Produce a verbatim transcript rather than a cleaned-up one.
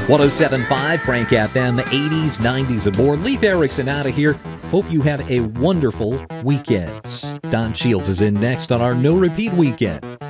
one oh seven point five Frank F M, eighties, nineties, and more. Leif Erikson out of here. Hope you have a wonderful weekend. Don Shields is in next on our No Repeat Weekend.